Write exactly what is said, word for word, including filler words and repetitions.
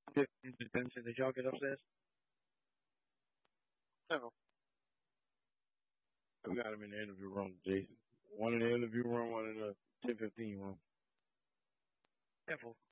fifteen to Benson, did y'all get upstairs? No. We got him in the interview room, Jason. One in the interview room, one in the ten fifteen room. Careful.